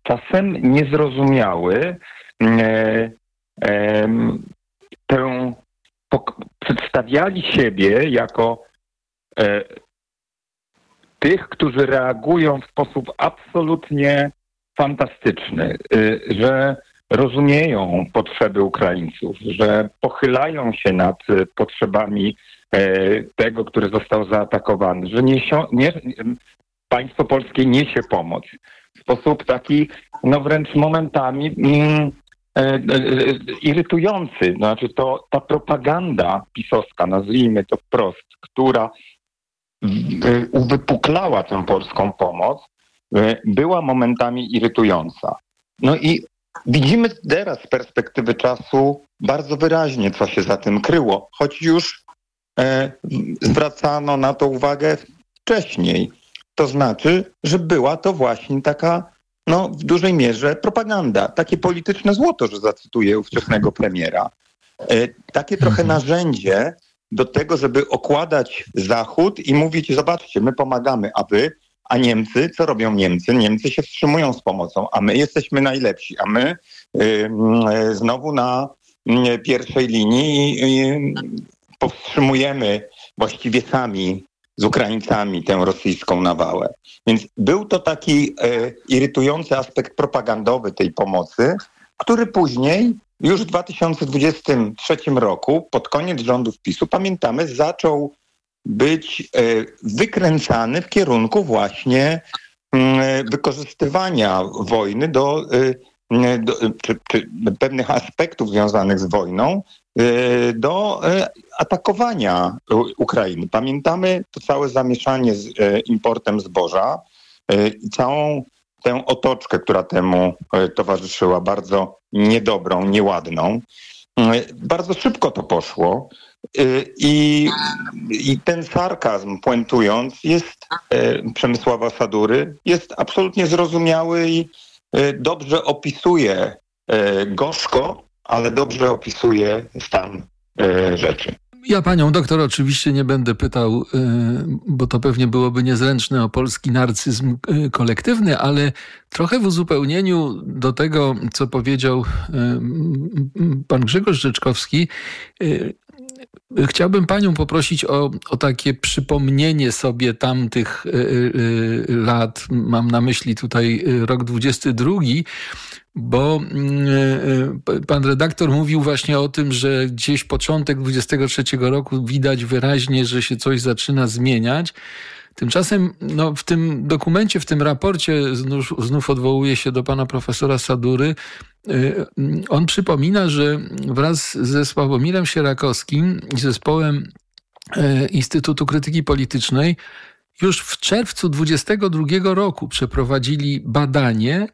czasem niezrozumiały przedstawiali siebie jako tych, którzy reagują w sposób absolutnie fantastyczny, że rozumieją potrzeby Ukraińców, że pochylają się nad potrzebami tego, który został zaatakowany, że państwo polskie niesie pomoc w sposób taki, wręcz momentami irytujący. Znaczy ta propaganda pisowska, nazwijmy to wprost, która uwypuklała tę polską pomoc, była momentami irytująca. No i widzimy teraz z perspektywy czasu bardzo wyraźnie, co się za tym kryło, choć już zwracano na to uwagę wcześniej. To znaczy, że była to właśnie taka, w dużej mierze propaganda, takie polityczne złoto, że zacytuję ówczesnego premiera. Takie trochę narzędzie do tego, żeby okładać Zachód i mówić, zobaczcie, my pomagamy, a Niemcy, co robią Niemcy? Niemcy się wstrzymują z pomocą, a my jesteśmy najlepsi, a my znowu na pierwszej linii powstrzymujemy właściwie sami z Ukraińcami tę rosyjską nawałę. Więc był to taki irytujący aspekt propagandowy tej pomocy, który później, już w 2023 roku, pod koniec rządów PiS-u, pamiętamy, zaczął być wykręcany w kierunku właśnie wykorzystywania wojny czy pewnych aspektów związanych z wojną do atakowania Ukrainy. Pamiętamy to całe zamieszanie z importem zboża i całą tę otoczkę, która temu towarzyszyła, bardzo niedobrą, nieładną. Bardzo szybko to poszło i ten sarkazm, puentując, jest Przemysława Sadury, jest absolutnie zrozumiały i dobrze opisuje, gorzko, ale dobrze opisuje stan rzeczy. Ja panią doktor oczywiście nie będę pytał, bo to pewnie byłoby niezręczne, o polski narcyzm kolektywny, ale trochę w uzupełnieniu do tego, co powiedział pan Grzegorz Rzeczkowski, chciałbym panią poprosić o takie przypomnienie sobie tamtych lat. Mam na myśli tutaj rok 22, bo pan redaktor mówił właśnie o tym, że gdzieś początek 23 roku widać wyraźnie, że się coś zaczyna zmieniać. Tymczasem w tym dokumencie, w tym raporcie, znów odwołuję się do pana profesora Sadury, on przypomina, że wraz ze Sławomirem Sierakowskim i zespołem Instytutu Krytyki Politycznej już w czerwcu 22 roku przeprowadzili badanie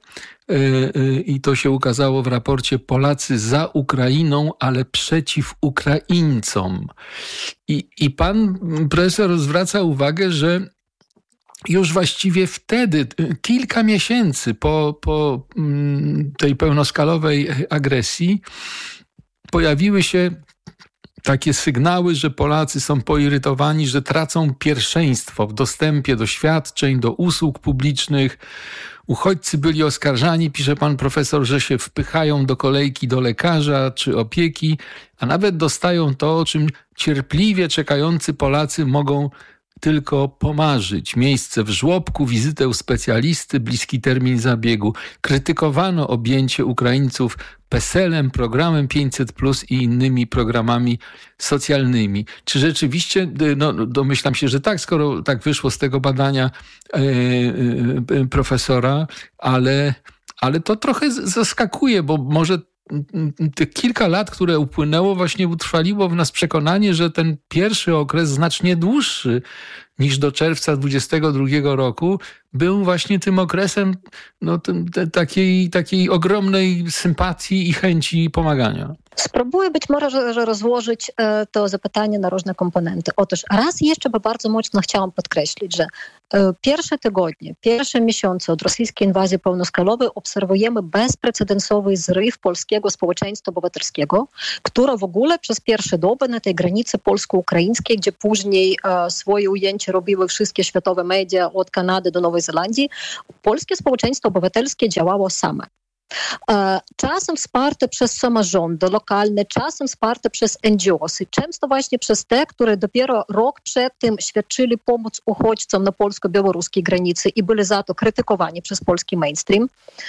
i to się ukazało w raporcie Polacy za Ukrainą, ale przeciw Ukraińcom. I pan profesor zwraca uwagę, że już właściwie wtedy, kilka miesięcy po tej pełnoskalowej agresji, pojawiły się takie sygnały, że Polacy są poirytowani, że tracą pierwszeństwo w dostępie do świadczeń, do usług publicznych. Uchodźcy byli oskarżani, pisze pan profesor, że się wpychają do kolejki do lekarza czy opieki, a nawet dostają to, o czym cierpliwie czekający Polacy mogą tylko pomarzyć. Miejsce w żłobku, wizytę u specjalisty, bliski termin zabiegu. Krytykowano objęcie Ukraińców PESEL-em, programem 500+ i innymi programami socjalnymi. Czy rzeczywiście, domyślam się, że tak, skoro tak wyszło z tego badania profesora, ale to trochę zaskakuje, bo może tych kilka lat, które upłynęło, właśnie utrwaliło w nas przekonanie, że ten pierwszy okres, znacznie dłuższy niż do czerwca 22 roku, był właśnie tym okresem takiej ogromnej sympatii i chęci pomagania. Spróbuję być może rozłożyć to zapytanie na różne komponenty. Otóż raz jeszcze, bo bardzo mocno chciałam podkreślić, że pierwsze tygodnie, pierwsze miesiące od rosyjskiej inwazji pełnoskalowej obserwujemy bezprecedensowy zryw polskiego społeczeństwa obywatelskiego, które w ogóle przez pierwsze doby na tej granicy polsko-ukraińskiej, gdzie później swoje ujęcie zdjęcia robiły wszystkie światowe media od Kanady do Nowej Zelandii. Polskie społeczeństwo obywatelskie działało same. Czasem wsparte przez samorządy lokalne, czasem wsparte przez NGOs-y, często właśnie przez te, które dopiero rok przed tym świadczyli pomoc uchodźcom na polsko-białoruskiej granicy i byli za to krytykowani przez polski mainstream.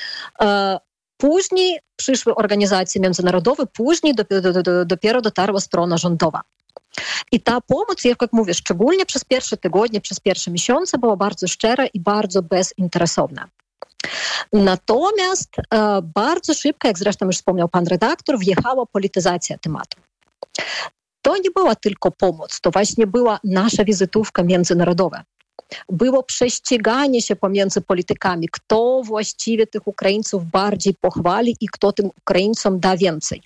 Później przyszły organizacje międzynarodowe, później dopiero dotarła strona rządowa. I ta pomoc, jak mówię, szczególnie przez pierwsze tygodnie, przez pierwsze miesiące była bardzo szczera i bardzo bezinteresowna. Natomiast bardzo szybko, jak zresztą już wspomniał pan redaktor, wjechała polityzacja tematu. To nie była tylko pomoc, to właśnie była nasza wizytówka międzynarodowa. Było prześciganie się pomiędzy politykami, kto właściwie tych Ukraińców bardziej pochwali i kto tym Ukraińcom da więcej.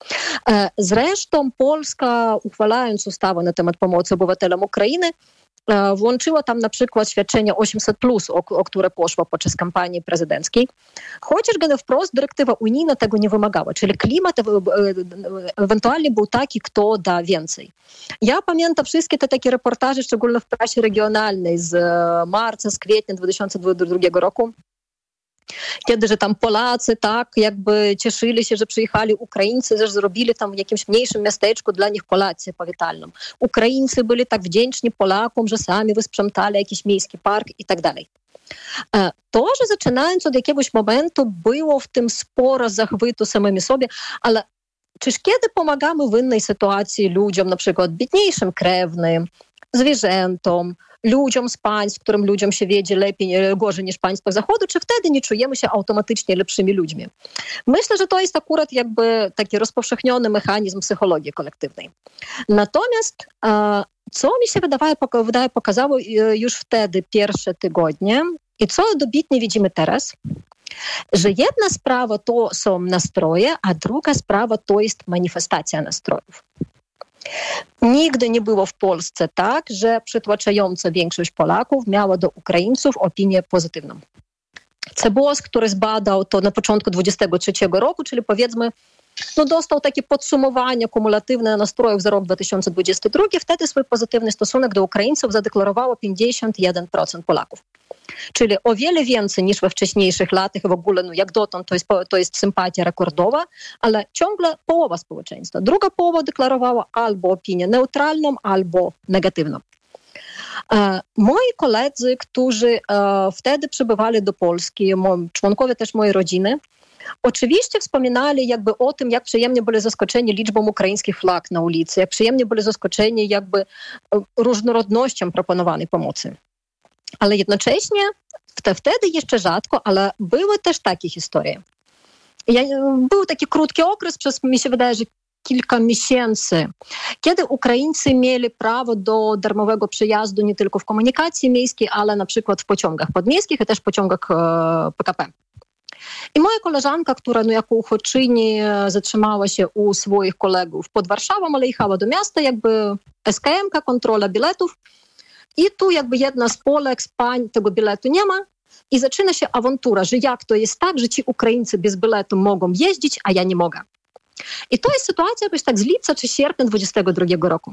Zresztą Polska, uchwalając ustawę na temat pomocy obywatelom Ukrainy, włączyła tam na przykład świadczenie 800+, o które poszło podczas kampanii prezydenckiej, chociaż wprost dyrektywa unijna tego nie wymagała, czyli klimat ewentualnie był taki, kto da więcej. Ja pamiętam wszystkie te takie reportaże, szczególnie w prasie regionalnej z marca, z kwietnia 2022 roku, kiedy że tam Polacy tak jakby cieszyli się, że przyjechali Ukraińcy, że zrobili tam w jakimś mniejszym miasteczku dla nich kolację powitalną. Ukraińcy byli tak wdzięczni Polakom, że sami wysprzątali jakiś miejski park i tak dalej. To, że zaczynając od jakiegoś momentu było w tym sporo zachwytu samymi sobie, ale czyż kiedy pomagamy w innej sytuacji ludziom, na przykład biedniejszym krewnym, zwierzętom, ludziom z państw, którym ludziom się wiedzie lepiej, gorzej niż państwa Zachodu, czy wtedy nie czujemy się automatycznie lepszymi ludźmi? Myślę, że to jest akurat jakby taki rozpowszechniony mechanizm psychologii kolektywnej. Natomiast co mi się wydaje pokazało już wtedy pierwsze tygodnie i co dobitnie widzimy teraz, że jedna sprawa to są nastroje, a druga sprawa to jest manifestacja nastrojów. Nigdy nie było w Polsce tak, że przytłaczająca większość Polaków miała do Ukraińców opinię pozytywną. CBOS, który zbadał to na początku 2023 roku, czyli powiedzmy, dostał takie podsumowanie kumulatywne nastrojów za rok 2022, wtedy swój pozytywny stosunek do Ukraińców zadeklarowało 51% Polaków. Czyli o wiele więcej niż we wcześniejszych latach, w ogóle jak dotąd to jest sympatia rekordowa, ale ciągle połowa społeczeństwa. Druga połowa deklarowała albo opinię neutralną, albo negatywną. Moi koledzy, którzy wtedy przybywali do Polski, członkowie też mojej rodziny, oczywiście wspominali jakby o tym, jak przyjemnie byli zaskoczeni liczbą ukraińskich flag na ulicy, jak przyjemnie byli zaskoczeni jakby różnorodnością proponowanej pomocy. Ale jednocześnie, wtedy jeszcze rzadko, ale były też takie historie. Był taki krótki okres, mi się wydaje, że kilka miesięcy, kiedy Ukraińcy mieli prawo do darmowego przejazdu nie tylko w komunikacji miejskiej, ale na przykład w pociągach podmiejskich i też pociągach PKP. I moja koleżanka, która jako uchodźczyni zatrzymała się u swoich kolegów pod Warszawą, ale jechała do miasta, jakby SKM-ka, kontrola biletów. I tu jakby jedna z Polek, z pań tego biletu nie ma i zaczyna się awantura, że jak to jest tak, że ci Ukraińcy bez biletu mogą jeździć, a ja nie mogę. I to jest sytuacja jakoś tak z lipca czy sierpnia 2022 roku.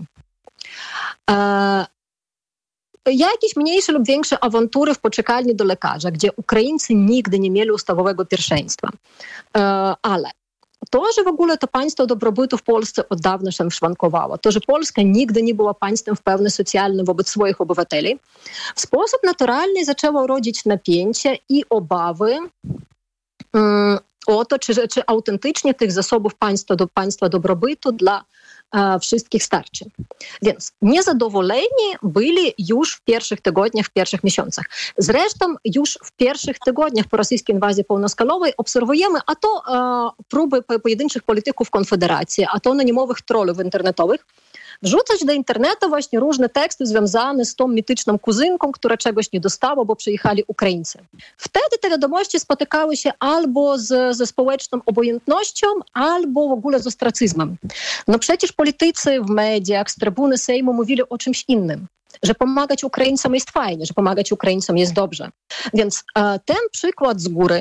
Jakieś mniejsze lub większe awantury w poczekalni do lekarza, gdzie Ukraińcy nigdy nie mieli ustawowego pierwszeństwa. Ale to, że w ogóle to państwo dobrobytu w Polsce od dawna się szwankowało, to, że Polska nigdy nie była państwem w pełni socjalnym wobec swoich obywateli, w sposób naturalny zaczęło rodzić napięcie i obawy o to, czy autentycznie tych zasobów państwa dobrobytu dla wszystkich starczy. Więc niezadowoleni byli już w pierwszych tygodniach, w pierwszych miesiącach. Zresztą już w pierwszych tygodniach po rosyjskiej inwazji pełnoskalowej obserwujemy a to próby pojedynczych polityków Konfederacji, a to anonimowych trollów internetowych, wrzucać do internetu właśnie różne teksty związane z tą mityczną kuzynką, która czegoś nie dostała, bo przyjechali Ukraińcy. Wtedy te wiadomości spotykały się albo ze społeczną obojętnością, albo w ogóle z ostracyzmem. No przecież politycy w mediach, z trybuny Sejmu mówili o czymś innym, że pomagać Ukraińcom jest fajnie, że pomagać Ukraińcom jest dobrze. Więc ten przykład z góry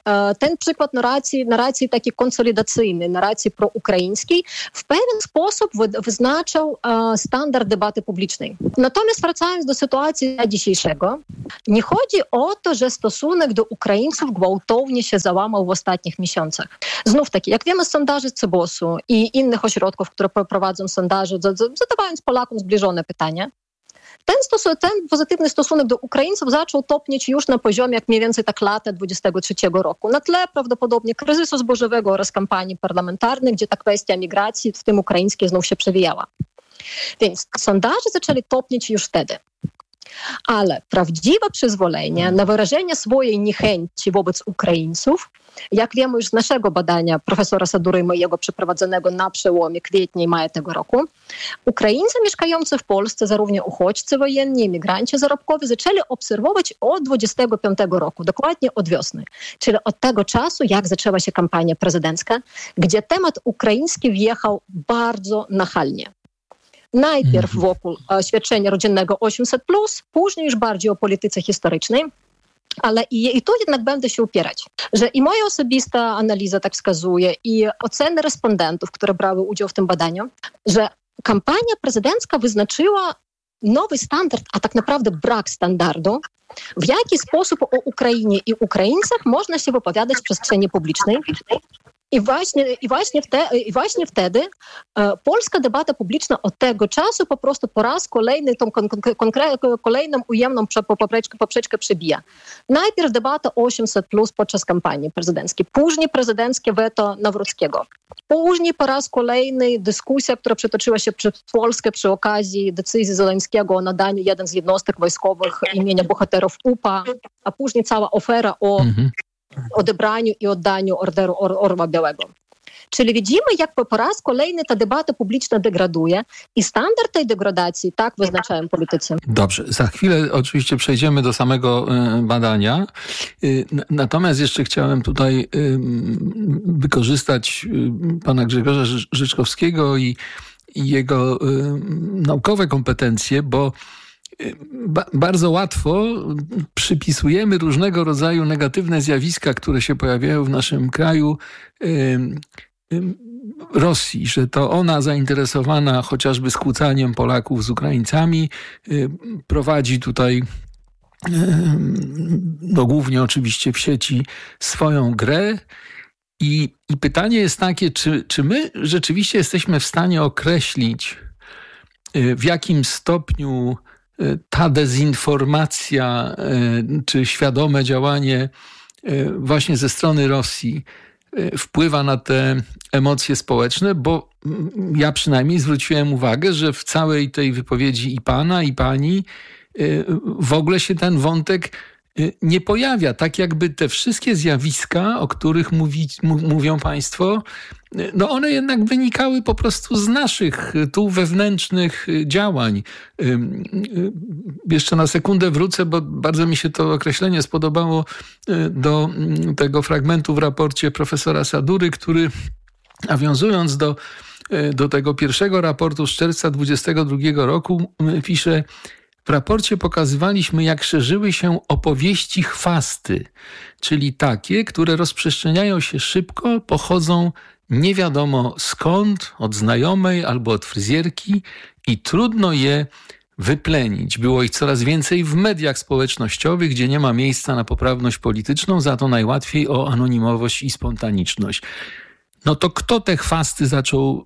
ten przykład narracji takiej konsolidacyjnej, narracji proukraińskiej w pewien sposób wyznaczał standard debaty publicznej. Natomiast wracając do sytuacji dzisiejszego, nie chodzi o to, że stosunek do Ukraińców gwałtownie się załamał w ostatnich miesiącach. Znów taki, jak wiemy z sondaży z CBOS-u i innych ośrodków, które prowadzą sondaże, zadawając Polakom zbliżone pytania, ten pozytywny stosunek do Ukraińców zaczął topnieć już na poziomie jak mniej więcej tak lata 23 roku. Na tle prawdopodobnie kryzysu zbożowego oraz kampanii parlamentarnej, gdzie ta kwestia migracji, w tym ukraińskiej, znów się przewijała. Więc sondaże zaczęli topnieć już wtedy. Ale prawdziwe przyzwolenie na wyrażenie swojej niechęci wobec Ukraińców, jak wiemy już z naszego badania profesora Sadury i mojego przeprowadzonego na przełomie kwietnia i maja tego roku, Ukraińcy mieszkający w Polsce, zarówno uchodźcy wojenni, imigranci zarobkowi, zaczęli obserwować od 25 roku, dokładnie od wiosny, czyli od tego czasu, jak zaczęła się kampania prezydencka, gdzie temat ukraiński wjechał bardzo nachalnie. Najpierw wokół świadczenia rodzinnego 800+, później już bardziej o polityce historycznej. Ale i tu jednak będę się upierać, że i moja osobista analiza tak wskazuje, i oceny respondentów, które brały udział w tym badaniu, że kampania prezydencka wyznaczyła nowy standard, a tak naprawdę brak standardu, w jaki sposób o Ukrainie i Ukraińcach można się wypowiadać w przestrzeni publicznej. I właśnie wtedy polska debata publiczna od tego czasu po prostu po raz kolejny tą kolejną ujemną poprzeczkę przebija. Najpierw debata 800+ podczas kampanii prezydenckiej, później prezydenckie weto Nawrockiego. Później po raz kolejny dyskusja, która przetoczyła się przez Polskę przy okazji decyzji Zełenskiego o nadaniu jeden z jednostek wojskowych imienia bohaterów UPA, a później cała ofera o odebraniu i oddaniu Orderu Orła Białego. Czyli widzimy, jak po raz kolejny ta debata publiczna degraduje i standard tej degradacji tak wyznaczają politycy. Dobrze, za chwilę oczywiście przejdziemy do samego badania. Natomiast jeszcze chciałem tutaj wykorzystać pana Grzegorza Rzeczkowskiego i jego naukowe kompetencje, bo bardzo łatwo przypisujemy różnego rodzaju negatywne zjawiska, które się pojawiają w naszym kraju, Rosji, że to ona zainteresowana chociażby skłócaniem Polaków z Ukraińcami prowadzi tutaj głównie oczywiście w sieci swoją grę. I pytanie jest takie, czy my rzeczywiście jesteśmy w stanie określić, w jakim stopniu ta dezinformacja czy świadome działanie właśnie ze strony Rosji wpływa na te emocje społeczne, bo ja przynajmniej zwróciłem uwagę, że w całej tej wypowiedzi i pana, i pani w ogóle się ten wątek nie pojawia. Tak jakby te wszystkie zjawiska, o których mówią państwo, no one jednak wynikały po prostu z naszych tu wewnętrznych działań. Jeszcze na sekundę wrócę, bo bardzo mi się to określenie spodobało do tego fragmentu w raporcie profesora Sadury, który nawiązując do tego pierwszego raportu z czerwca 2022 roku pisze: w raporcie pokazywaliśmy, jak szerzyły się opowieści chwasty, czyli takie, które rozprzestrzeniają się szybko, pochodzą nie wiadomo skąd, od znajomej albo od fryzjerki i trudno je wyplenić. Było ich coraz więcej w mediach społecznościowych, gdzie nie ma miejsca na poprawność polityczną, za to najłatwiej o anonimowość i spontaniczność. No to kto te chwasty zaczął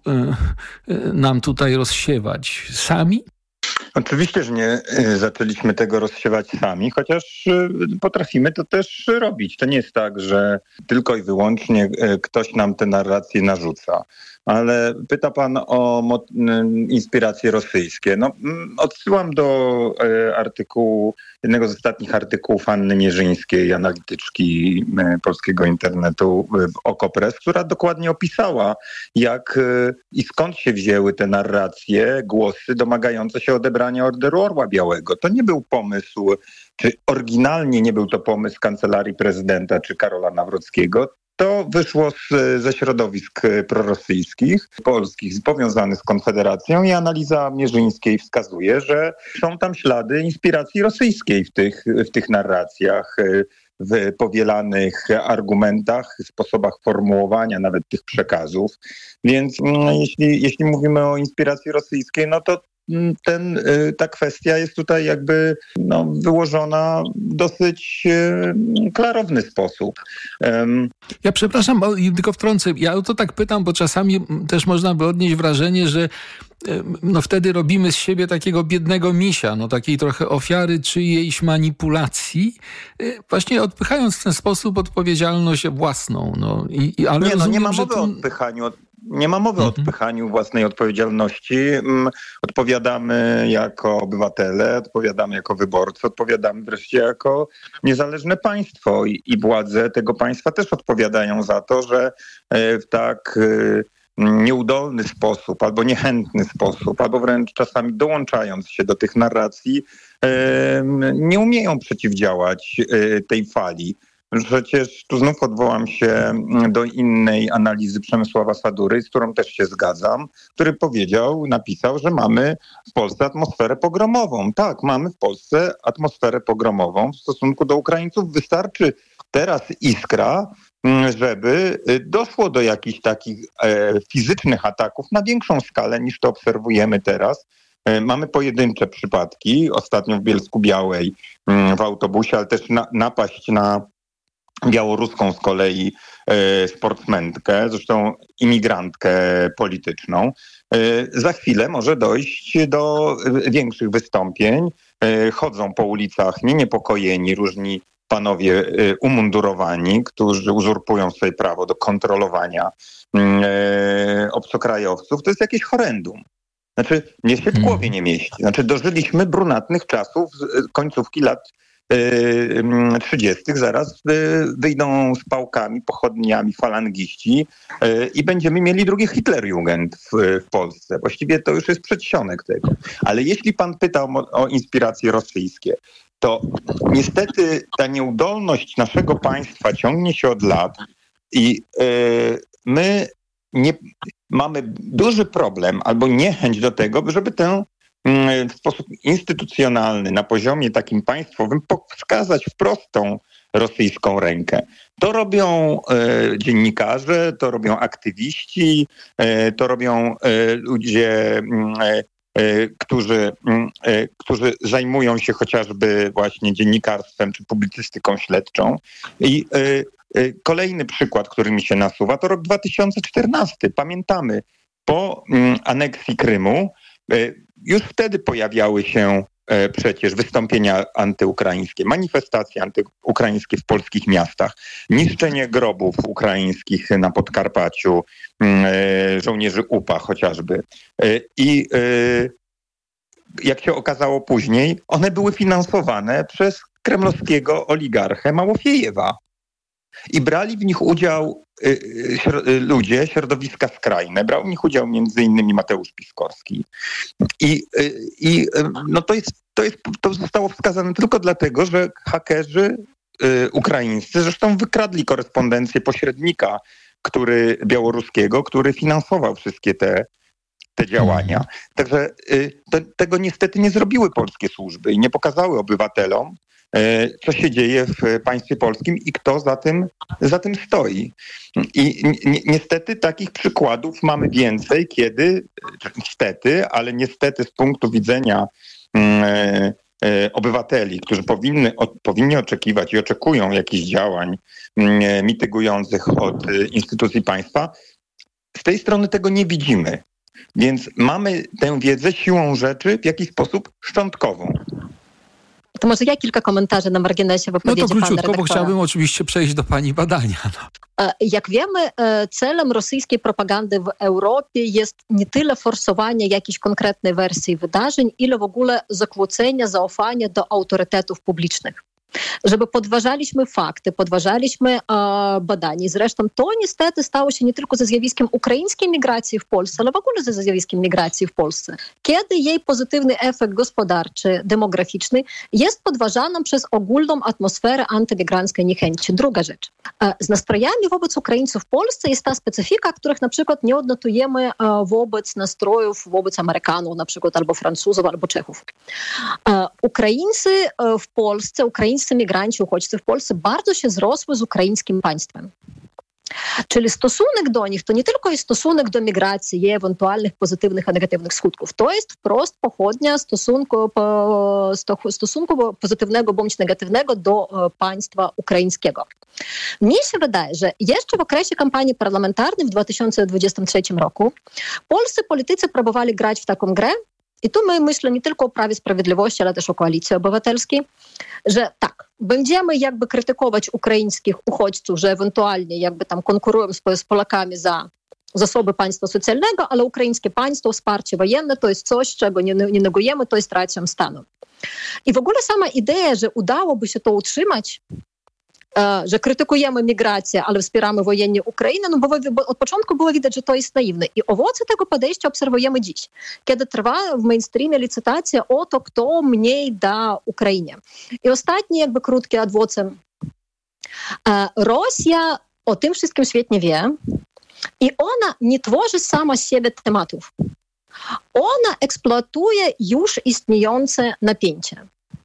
nam tutaj rozsiewać? Sami? Oczywiście, że nie zaczęliśmy tego rozsiewać sami, chociaż potrafimy to też robić. To nie jest tak, że tylko i wyłącznie ktoś nam te narracje narzuca. Ale pyta pan o inspiracje rosyjskie. No, odsyłam do artykułu, jednego z ostatnich artykułów Anny Mierzyńskiej, analityczki polskiego internetu Okopres, która dokładnie opisała, jak i skąd się wzięły te narracje, głosy domagające się odebrania Orderu Orła Białego. To nie był pomysł, czy oryginalnie nie był to pomysł Kancelarii Prezydenta czy Karola Nawrockiego. To wyszło ze środowisk prorosyjskich, polskich, powiązanych z Konfederacją, i analiza Mierzyńskiej wskazuje, że są tam ślady inspiracji rosyjskiej w tych narracjach. w powielanych argumentach, sposobach formułowania nawet tych przekazów. Więc jeśli mówimy o inspiracji rosyjskiej, no to ta kwestia jest tutaj jakby wyłożona w dosyć klarowny sposób. Ja przepraszam, tylko wtrącę. Ja o to tak pytam, bo czasami też można by odnieść wrażenie, że wtedy robimy z siebie takiego biednego misia, takiej trochę ofiary czyjejś manipulacji, właśnie odpychając w ten sposób odpowiedzialność własną. Ale nie ma mowy o odpychaniu. Nie ma mowy o odpychaniu własnej odpowiedzialności. Odpowiadamy jako obywatele, odpowiadamy jako wyborcy, odpowiadamy wreszcie jako niezależne państwo i władze tego państwa też odpowiadają za to, że w tak nieudolny sposób, albo niechętny sposób, albo wręcz czasami dołączając się do tych narracji, nie umieją przeciwdziałać tej fali. Przecież tu znów odwołam się do innej analizy Przemysława Sadury, z którą też się zgadzam, który napisał, że mamy w Polsce atmosferę pogromową. Tak, mamy w Polsce atmosferę pogromową w stosunku do Ukraińców. Wystarczy teraz iskra, żeby doszło do jakichś takich fizycznych ataków na większą skalę niż to obserwujemy teraz. Mamy pojedyncze przypadki, ostatnio w Bielsku-Białej w autobusie, ale też napaść na białoruską z kolei sportsmenkę, zresztą imigrantkę polityczną. Za chwilę może dojść do większych wystąpień. Chodzą po ulicach niepokojeni różni panowie umundurowani, którzy uzurpują sobie prawo do kontrolowania obcokrajowców. To jest jakieś horrendum. Znaczy, mnie się w głowie nie mieści. Znaczy, dożyliśmy brunatnych czasów z końcówki lat 30. Zaraz wyjdą z pałkami, pochodniami falangiści i będziemy mieli drugi Hitlerjugend w Polsce. Właściwie to już jest przedsionek tego. Ale jeśli pan pytał o inspiracje rosyjskie, to niestety ta nieudolność naszego państwa ciągnie się od lat i my mamy duży problem albo niechęć do tego, żeby tę w sposób instytucjonalny, na poziomie takim państwowym wskazać wprost tą rosyjską rękę. To robią dziennikarze, to robią aktywiści, to robią ludzie, którzy zajmują się chociażby właśnie dziennikarstwem czy publicystyką śledczą. I kolejny przykład, który mi się nasuwa, to rok 2014. Pamiętamy, po aneksji Krymu już wtedy pojawiały się przecież wystąpienia antyukraińskie, manifestacje antyukraińskie w polskich miastach, niszczenie grobów ukraińskich na Podkarpaciu, żołnierzy UPA chociażby. I jak się okazało później, one były finansowane przez kremlowskiego oligarchę Małofiejewa. I brali w nich udział ludzie, środowiska skrajne. Brał w nich udział m.in. Mateusz Piskorski. To zostało wskazane tylko dlatego, że hakerzy ukraińscy zresztą wykradli korespondencję pośrednika białoruskiego, który finansował wszystkie te działania. Także tego niestety nie zrobiły polskie służby i nie pokazały obywatelom, co się dzieje w państwie polskim i kto za tym stoi. I niestety takich przykładów mamy więcej, ale niestety z punktu widzenia obywateli, którzy powinni oczekiwać i oczekują jakichś działań mitygujących od instytucji państwa, z tej strony tego nie widzimy. Więc mamy tę wiedzę siłą rzeczy w jakiś sposób szczątkową. To może ja kilka komentarzy na marginesie wypowiedzi pana redaktora. No to króciutko, bo chciałbym oczywiście przejść do pani badania. Jak wiemy, celem rosyjskiej propagandy w Europie jest nie tyle forsowanie jakiejś konkretnej wersji wydarzeń, ile w ogóle zakłócenie zaufania do autorytetów publicznych. Żeby podważaliśmy fakty, podważaliśmy badania. Zresztą to niestety stało się nie tylko ze zjawiskiem ukraińskiej migracji w Polsce, ale w ogóle ze zjawiskiem migracji w Polsce. Kiedy jej pozytywny efekt gospodarczy, demograficzny jest podważany przez ogólną atmosferę antymigranckiej niechęci. Druga rzecz. Z nastrojami wobec Ukraińców w Polsce jest ta specyfika, których na przykład nie odnotujemy wobec nastrojów wobec Amerykanów na przykład, albo Francuzów, albo Czechów. Ukraińcy w Polsce, ukraińscy migranci, uchodźcy w Polsce bardzo się zrosły z ukraińskim państwem. Czyli stosunek do nich to nie tylko jest stosunek do migracji i ewentualnych pozytywnych a negatywnych skutków. To jest wprost pochodnia stosunku pozytywnego bądź negatywnego do państwa ukraińskiego. Mnie się wydaje, że jeszcze w okresie kampanii parlamentarnej w 2023 roku polscy politycy próbowali grać w taką grę, i tu myślę nie tylko o Prawie i Sprawiedliwości, ale też o Koalicji Obywatelskiej, że tak, będziemy jakby krytykować ukraińskich uchodźców, że ewentualnie jakby tam konkurują z Polakami za zasoby państwa socjalnego, ale ukraińskie państwo, wsparcie wojenne to jest coś, czego nie negujemy, to jest racją stanu. I w ogóle sama idea, że udałoby się to utrzymać, że krytykujemy migrację, ale wspieramy wojennie Ukrainę, no bo od początku było widać, że to jest naiwne. I owoce tego podejścia obserwujemy dziś, kiedy trwa w mainstreamie licytacja o to, kto mniej da Ukrainie. I ostatnie jakby krótkie adwoce. Rosja o tym wszystkim świetnie wie i ona nie tworzy sama z siebie tematów. Ona eksploatuje już istniejące napięcie.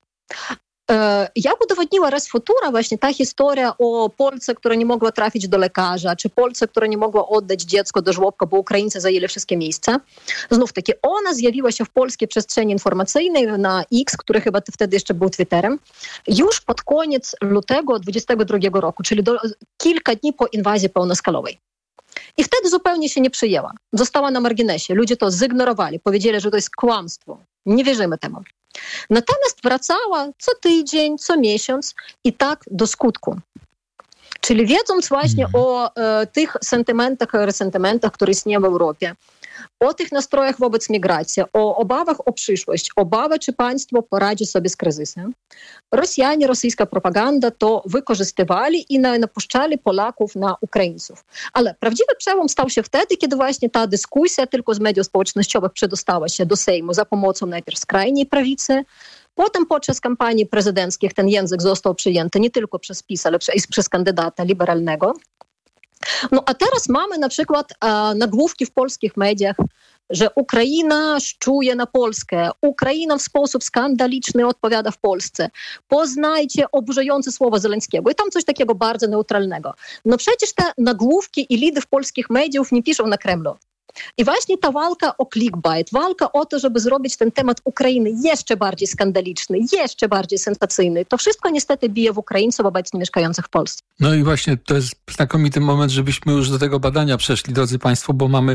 Jak udowodniła raz Futura właśnie ta historia o Polce, która nie mogła trafić do lekarza, czy Polce, która nie mogła oddać dziecko do żłobka, bo Ukraińcy zajęli wszystkie miejsca. Znów taки ona zjawiła się w polskiej przestrzeni informacyjnej na X, który chyba wtedy jeszcze był Twitterem, już pod koniec lutego 2022 roku, czyli kilka dni po inwazji pełnoskalowej. I wtedy zupełnie się nie przyjęła. Została na marginesie. Ludzie to zignorowali. Powiedzieli, że to jest kłamstwo. Nie wierzymy temu. Natomiast wracała co tydzień, co miesiąc i tak do skutku. Czyli wiedząc właśnie o tych resentymentach, które istnieją w Europie, o tych nastrojach wobec migracji, o obawach o przyszłość, obawy, czy państwo poradzi sobie z kryzysem, Rosjanie, rosyjska propaganda to wykorzystywali i napuszczali Polaków na Ukraińców. Ale prawdziwy przełom stał się wtedy, kiedy właśnie ta dyskusja tylko z mediów społecznościowych przedostała się do Sejmu za pomocą najpierw skrajnej prawicy. Potem podczas kampanii prezydenckich ten język został przyjęty nie tylko przez PiS, ale przez kandydata liberalnego. No a teraz mamy na przykład nagłówki w polskich mediach, że Ukraina szczuje na Polskę, Ukraina w sposób skandaliczny odpowiada w Polsce. Poznajcie oburzające słowa Zełenskiego. I tam coś takiego bardzo neutralnego. No przecież te nagłówki i lidy w polskich mediów nie piszą na Kremlu. I właśnie ta walka o clickbait, walka o to, żeby zrobić ten temat Ukrainy jeszcze bardziej skandaliczny, jeszcze bardziej sensacyjny, to wszystko niestety bije w Ukraińców obecnie mieszkających w Polsce. No i właśnie to jest znakomity moment, żebyśmy już do tego badania przeszli, drodzy Państwo, bo mamy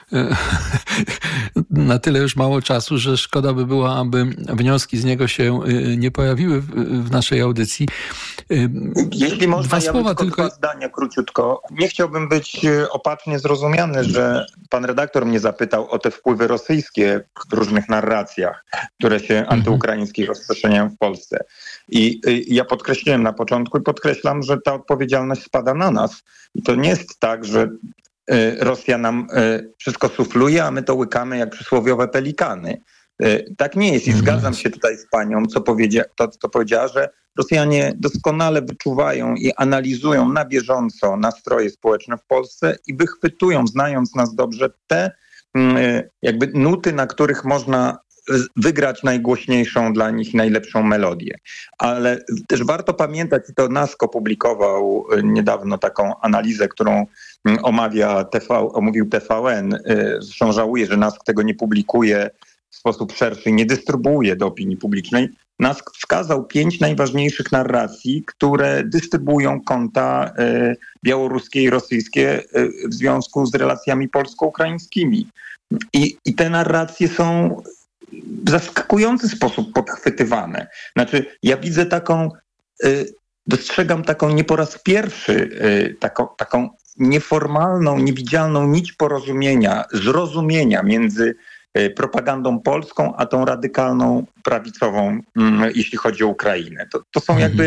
na tyle już mało czasu, że szkoda by było, aby wnioski z niego się nie pojawiły w naszej audycji. Jeśli można, dwa słowa tylko... dwa zdania króciutko. Nie chciałbym być opacznie zrozumiany, że pan redaktor mnie zapytał o te wpływy rosyjskie w różnych narracjach, które się antyukraińskie rozprzestrzeniają w Polsce. I ja podkreśliłem na początku i podkreślam, że ta odpowiedzialność spada na nas. I to nie jest tak, że Rosja nam wszystko sufluje, a my to łykamy jak przysłowiowe pelikany. Tak nie jest i zgadzam się tutaj z panią, co powiedziała, że Rosjanie doskonale wyczuwają i analizują na bieżąco nastroje społeczne w Polsce i wychwytują, znając nas dobrze, te jakby nuty, na których można wygrać najgłośniejszą dla nich, najlepszą melodię. Ale też warto pamiętać, i to NASK opublikował niedawno taką analizę, którą omówił TVN. Zresztą żałuję, że NASK tego nie publikuje w sposób szerszy, nie dystrybuuje do opinii publicznej. NASK wskazał 5 najważniejszych narracji, które dystrybuują konta białoruskie i rosyjskie w związku z relacjami polsko-ukraińskimi. I te narracje są w zaskakujący sposób podchwytywane. Znaczy, ja widzę dostrzegam taką nie po raz pierwszy, taką nieformalną, niewidzialną nić porozumienia, zrozumienia między propagandą polską, a tą radykalną prawicową, jeśli chodzi o Ukrainę. To są jakby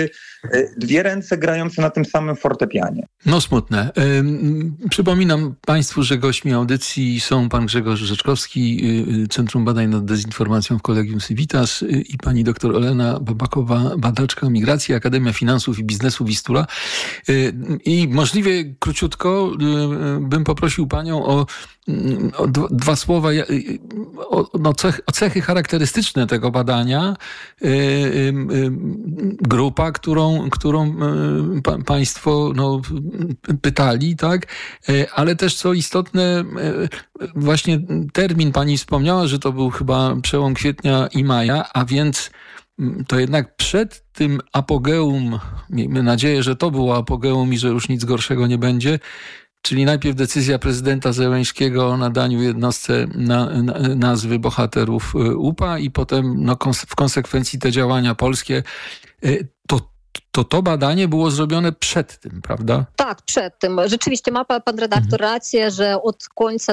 dwie ręce grające na tym samym fortepianie. No smutne. Przypominam Państwu, że gośćmi audycji są pan Grzegorz Rzeczkowski, Centrum Badań nad Dezinformacją w Collegium Civitas i pani doktor Olena Babakowa, badaczka migracji, Akademia Finansów i Biznesu Wistula. I możliwie króciutko bym poprosił panią o dwa słowa o cechy charakterystyczne tego badania. Grupa, którą państwo pytali, tak? Ale też co istotne, właśnie termin pani wspomniała, że to był chyba przełom kwietnia i maja, a więc to jednak przed tym apogeum, miejmy nadzieję, że to było apogeum i że już nic gorszego nie będzie, czyli najpierw decyzja prezydenta Zełeńskiego o nadaniu jednostce nazwy bohaterów UPA i potem w konsekwencji te działania polskie, to badanie było zrobione przed tym, prawda? Tak, przed tym. Rzeczywiście ma pan redaktor rację, że od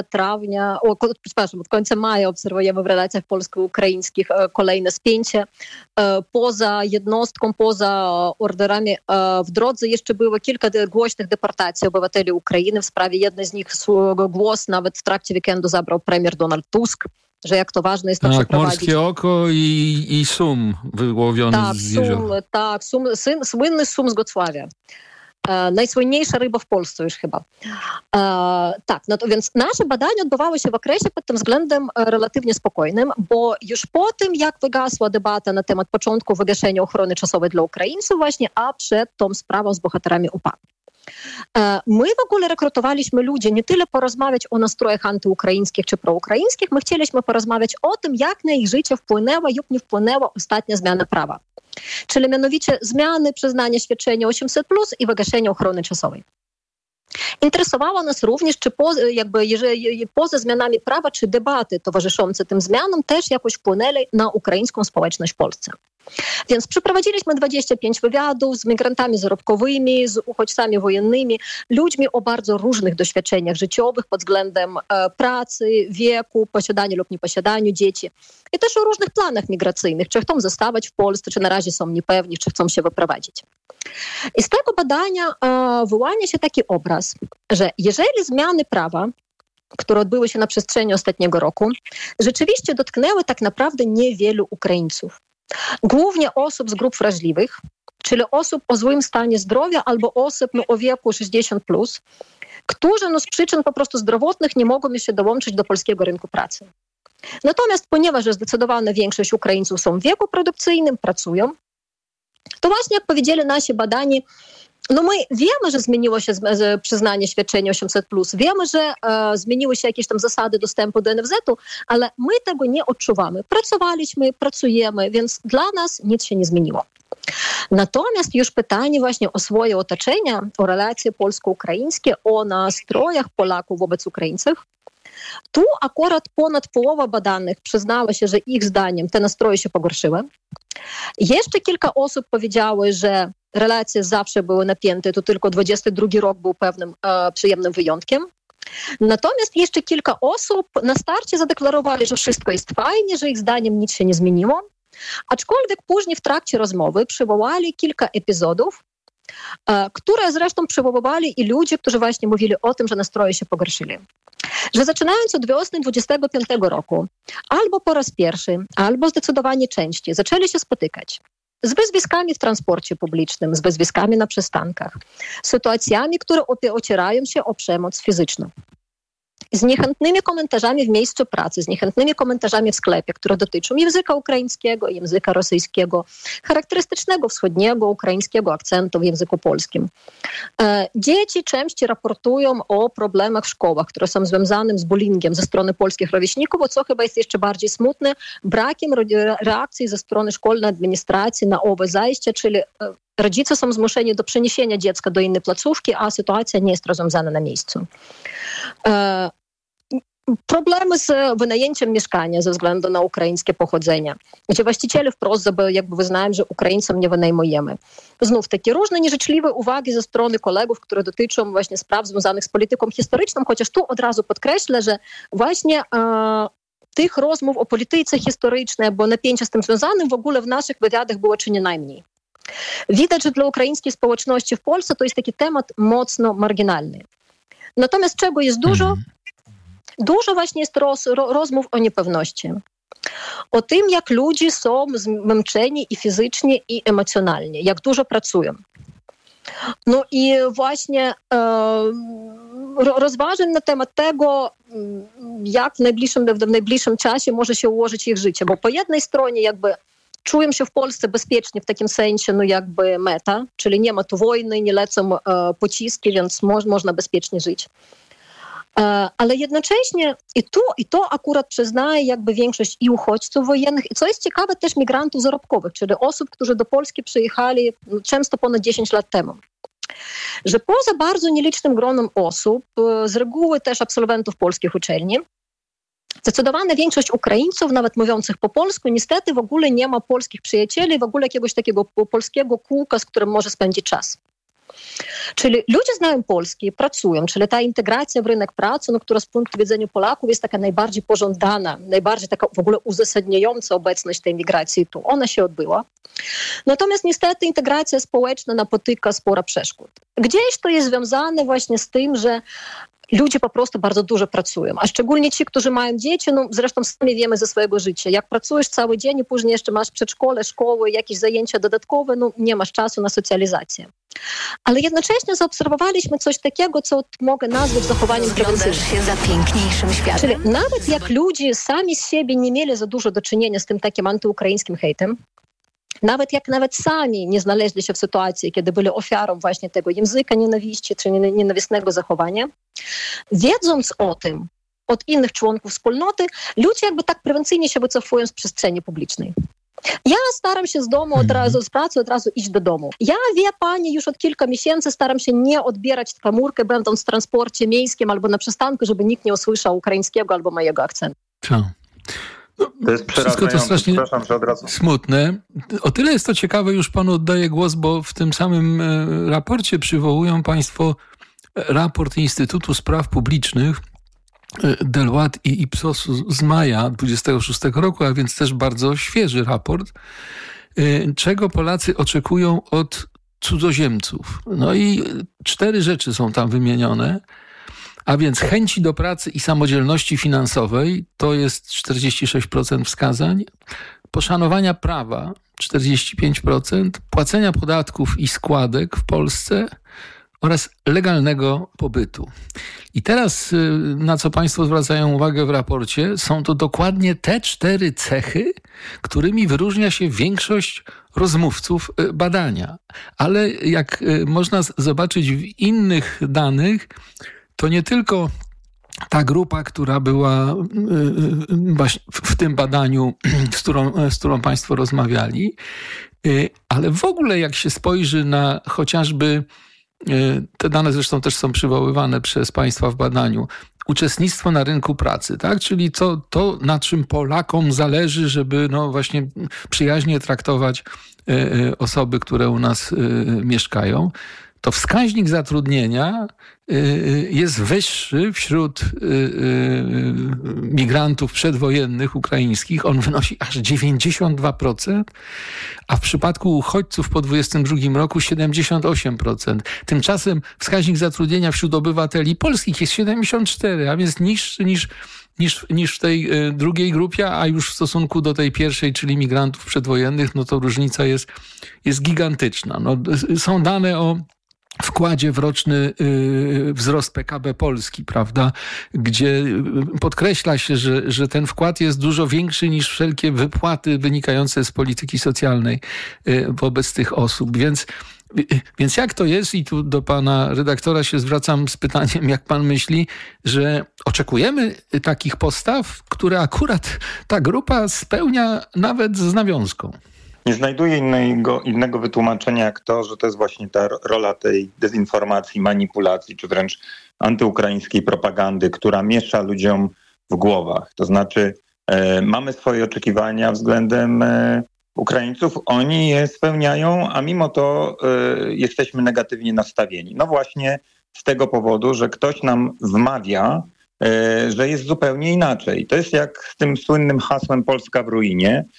końca maja obserwujemy w relacjach polsko-ukraińskich kolejne spięcie. Poza jednostką, poza orderami w drodze jeszcze było kilka głośnych deportacji obywateli Ukrainy. W sprawie jednej z nich głos nawet w trakcie weekendu zabrał premier Donald Tusk, że jak to ważne jest to przeprowadzić. Morskie oko i sum wyłowiony z jeziora. Słynny sum z Gocławia. Najsłynniejsza ryba w Polsce już chyba. To więc nasze badanie odbywało się w okresie pod tym względem relatywnie spokojnym, bo już po tym, jak wygasła debata na temat początku wygaszenia ochrony czasowej dla Ukraińców właśnie, a przed tą sprawą z bohaterami UPA. My w ogóle rekrutowaliśmy ludzi nie tyle porozmawiać o nastrojach antyukraińskich czy proukraińskich, my chcieliśmy porozmawiać o tym, jak na ich życie wpłynęła lub nie wpłynęła ostatnia zmiana prawa. Czyli mianowicie zmiany przyznania świadczenia 800+ i wygaszenia ochrony czasowej. Interesowało nas również, czy poza zmianami prawa, czy debaty towarzyszące tym zmianom też jakoś wpłynęli na ukraińską społeczność w Polsce. Więc przeprowadziliśmy 25 wywiadów z migrantami zarobkowymi, z uchodźcami wojennymi, ludźmi o bardzo różnych doświadczeniach życiowych pod względem pracy, wieku, posiadania lub nieposiadaniu dzieci. I też o różnych planach migracyjnych, czy chcą zostawać w Polsce, czy na razie są niepewni, czy chcą się wyprowadzić. I z tego badania wyłania się taki obraz, że jeżeli zmiany prawa, które odbyły się na przestrzeni ostatniego roku, rzeczywiście dotknęły tak naprawdę niewielu Ukraińców. Głównie osób z grup wrażliwych, czyli osób o złym stanie zdrowia albo osób o wieku 60+, którzy z przyczyn po prostu zdrowotnych nie mogą jeszcze dołączyć do polskiego rynku pracy. Natomiast ponieważ zdecydowana większość Ukraińców są w wieku produkcyjnym, pracują, to właśnie jak powiedzieli nasi badani, my wiemy, że zmieniło się przyznanie świadczenia 800+, wiemy, że zmieniły się jakieś tam zasady dostępu do NFZ-u, ale my tego nie odczuwamy. Pracowaliśmy, pracujemy, więc dla nas nic się nie zmieniło. Natomiast już pytanie właśnie o swoje otoczenia, o relacje polsko-ukraińskie, o nastrojach Polaków wobec Ukraińców, tu akurat ponad połowa badanych przyznała się, że ich zdaniem te nastroje się pogorszyły. Jeszcze kilka osób powiedziały, że relacje zawsze były napięte, to tylko 22 rok był pewnym przyjemnym wyjątkiem. Natomiast jeszcze kilka osób na starcie zadeklarowali, że wszystko jest fajnie, że ich zdaniem nic się nie zmieniło. Aczkolwiek później w trakcie rozmowy przywołali kilka epizodów, które zresztą przywoływali i ludzie, którzy właśnie mówili o tym, że nastroje się pogorszyli. Że zaczynając od wiosny 25 roku, albo po raz pierwszy, albo zdecydowanie częściej zaczęli się spotykać z wyzwiskami w transporcie publicznym, z wyzwiskami na przystankach, sytuacjami, które ocierają się o przemoc fizyczną. Z niechętnymi komentarzami w miejscu pracy, z niechętnymi komentarzami w sklepie, które dotyczą języka ukraińskiego, języka rosyjskiego, charakterystycznego wschodniego ukraińskiego akcentu w języku polskim. Dzieci częściej raportują o problemach w szkołach, które są związane z bullyingiem ze strony polskich rówieśników, co chyba jest jeszcze bardziej smutne, brakiem reakcji ze strony szkolnej administracji na owe zajścia, czyli rodzice są zmuszeni do przeniesienia dziecka do innej placówki, a sytuacja nie jest rozwiązana na miejscu. Problemy z wynajęciem mieszkania ze względu na ukraińskie pochodzenie, gdzie właściciele wprost wyznają, że Ukraińcom nie wynajmujemy. Znów takie różne nieżyczliwe uwagi ze strony kolegów, które dotyczą właśnie spraw związanych z polityką historyczną, chociaż tu od razu podkreślę, że właśnie tych rozmów o polityce historycznej, bo napięcia z tym związanym w ogóle w naszych wywiadach było czy nie najmniej. Widać, że dla ukraińskiej społeczności w Polsce to jest taki temat mocno marginalny. Natomiast czego jest dużo? Dużo właśnie jest rozmów o niepewności. O tym, jak ludzie są zmęczeni i fizycznie, i emocjonalnie, jak dużo pracują. No i właśnie rozważań na temat tego, jak w najbliższym czasie może się ułożyć ich życie. Bo po jednej stronie jakby czują się w Polsce bezpiecznie w takim sensie, no jakby meta, czyli nie ma tu wojny, nie lecą pociski, więc można bezpiecznie żyć. Ale jednocześnie i to akurat przyznaje jakby większość i uchodźców wojennych, i co jest ciekawe też migrantów zarobkowych, czyli osób, którzy do Polski przyjechali często ponad 10 lat temu. Że poza bardzo nielicznym gronem osób, z reguły też absolwentów polskich uczelni, zdecydowana większość Ukraińców, nawet mówiących po polsku, niestety w ogóle nie ma polskich przyjacieli, w ogóle jakiegoś takiego polskiego kółka, z którym może spędzić czas. Czyli ludzie znają polski, pracują, czyli ta integracja w rynek pracy, no, która z punktu widzenia Polaków jest taka najbardziej pożądana, najbardziej taka w ogóle uzasadniająca obecność tej migracji tu. Ona się odbyła. Natomiast niestety integracja społeczna napotyka sporo przeszkód. Gdzieś to jest związane właśnie z tym, że ludzie po prostu bardzo dużo pracują, a szczególnie ci, którzy mają dzieci, no zresztą sami wiemy ze swojego życia. Jak pracujesz cały dzień i później jeszcze masz przedszkole, szkoły, jakieś zajęcia dodatkowe, no nie masz czasu na socjalizację. Ale jednocześnie zaobserwowaliśmy coś takiego, co mogę nazwać zachowaniem prewencyjnym. Się za piękniejszym światem. Czyli nawet jak ludzie sami z siebie nie mieli za dużo do czynienia z tym takim antyukraińskim hejtem, nawet sami nie znaleźli się w sytuacji, kiedy byli ofiarą właśnie tego języka nienawiści czy nienawistnego zachowania, wiedząc o tym od innych członków wspólnoty, ludzie jakby tak prewencyjnie się wycofują z przestrzeni publicznej. Ja staram się z domu z pracy od razu iść do domu. Ja, wie pani, już od kilka miesięcy staram się nie odbierać komórkę, będąc w transporcie miejskim albo na przystanku, żeby nikt nie usłyszał ukraińskiego albo mojego akcentu. To jest wszystko to strasznie smutne. O tyle jest to ciekawe, już panu oddaję głos, bo w tym samym raporcie przywołują państwo raport Instytutu Spraw Publicznych Deloitte i Ipsos z maja 26 roku, a więc też bardzo świeży raport, czego Polacy oczekują od cudzoziemców. No i 4 rzeczy są tam wymienione. A więc chęci do pracy i samodzielności finansowej, to jest 46% wskazań, poszanowania prawa 45%, płacenia podatków i składek w Polsce oraz legalnego pobytu. I teraz, na co państwo zwracają uwagę w raporcie, są to dokładnie te 4 cechy, którymi wyróżnia się większość rozmówców badania. Ale jak można zobaczyć w innych danych, to nie tylko ta grupa, która była w tym badaniu, z którą państwo rozmawiali, ale w ogóle jak się spojrzy na chociażby, te dane zresztą też są przywoływane przez państwa w badaniu, uczestnictwo na rynku pracy, tak? Czyli to, na czym Polakom zależy, żeby no właśnie przyjaźnie traktować osoby, które u nas mieszkają, to wskaźnik zatrudnienia jest wyższy wśród migrantów przedwojennych ukraińskich. On wynosi aż 92%, a w przypadku uchodźców po 2022 roku 78%. Tymczasem wskaźnik zatrudnienia wśród obywateli polskich jest 74%, a więc niższy niż w tej drugiej grupie, a już w stosunku do tej pierwszej, czyli migrantów przedwojennych, no to różnica jest gigantyczna. No, są dane o wkładzie w roczny wzrost PKB Polski, prawda, gdzie podkreśla się, że ten wkład jest dużo większy niż wszelkie wypłaty wynikające z polityki socjalnej wobec tych osób. Więc jak to jest, i tu do pana redaktora się zwracam z pytaniem, jak pan myśli, że oczekujemy takich postaw, które akurat ta grupa spełnia nawet z nawiązką? Nie znajduję innego wytłumaczenia jak to, że to jest właśnie ta rola tej dezinformacji, manipulacji, czy wręcz antyukraińskiej propagandy, która miesza ludziom w głowach. To znaczy mamy swoje oczekiwania względem Ukraińców, oni je spełniają, a mimo to jesteśmy negatywnie nastawieni. No właśnie z tego powodu, że ktoś nam wmawia, że jest zupełnie inaczej. To jest jak z tym słynnym hasłem Polska w ruinie.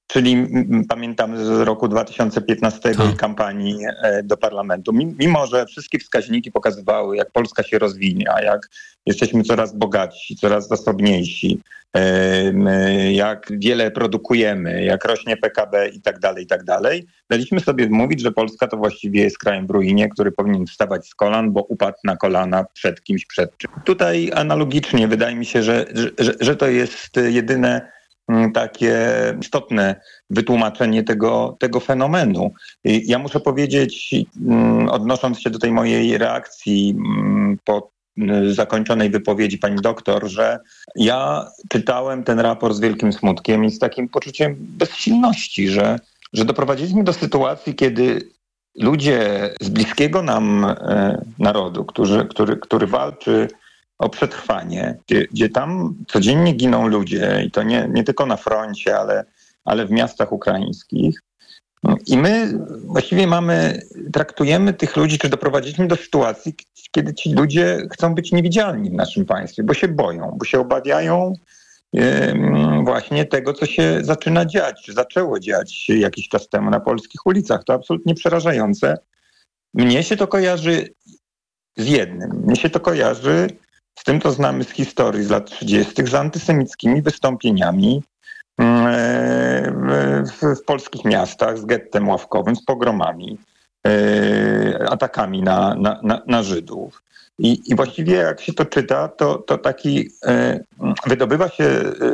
Czyli pamiętamy z roku 2015 i kampanii do parlamentu. Mimo że wszystkie wskaźniki pokazywały, jak Polska się rozwinia, jak jesteśmy coraz bogatsi, coraz zasobniejsi, jak wiele produkujemy, jak rośnie PKB i tak dalej, daliśmy sobie mówić, że Polska to właściwie jest krajem w ruinie, który powinien wstawać z kolan, bo upadł na kolana przed kimś, przed czym. Tutaj analogicznie wydaje mi się, że to jest jedyne takie istotne wytłumaczenie tego fenomenu. Ja muszę powiedzieć, odnosząc się do tej mojej reakcji po zakończonej wypowiedzi pani doktor, że ja czytałem ten raport z wielkim smutkiem i z takim poczuciem bezsilności, że doprowadziliśmy do sytuacji, kiedy ludzie z bliskiego nam narodu, który walczy o przetrwanie, gdzie tam codziennie giną ludzie i to nie tylko na froncie, ale w miastach ukraińskich. I my właściwie traktujemy tych ludzi, czy doprowadziliśmy do sytuacji, kiedy ci ludzie chcą być niewidzialni w naszym państwie, bo się boją, bo się obawiają właśnie tego, co się zaczyna dziać, czy zaczęło dziać jakiś czas temu na polskich ulicach. To absolutnie przerażające. Mnie się to kojarzy z jednym. Mnie się to kojarzy z tym, co znamy z historii z lat 30., z antysemickimi wystąpieniami w polskich miastach, z gettem ławkowym, z pogromami, atakami na Żydów. I właściwie jak się to czyta, to taki wydobywa się